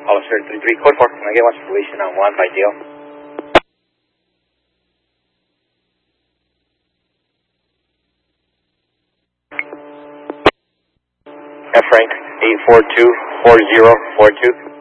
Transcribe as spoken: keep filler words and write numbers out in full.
Officer three three code four, can I get one situation on one by Dale? Yeah, Frank, eight four two four zero four two.